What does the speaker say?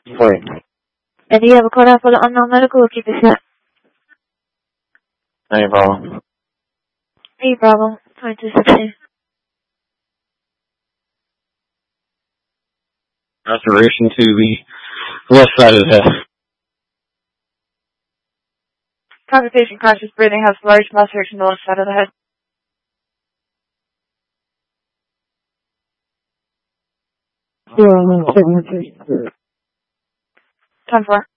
Wait. And do you have a cutoff for the unknown medical or keep it set? Any problem? Any problem. 2260. Restoration to the left side of the head. Constipation, conscious breathing, has large maceration on the left side of the head. Time for